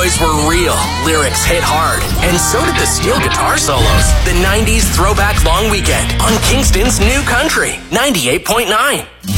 boys were real. Lyrics hit hard. And so did the steel guitar solos. The 90s Throwback Long Weekend on Kingston's New Country 98.9.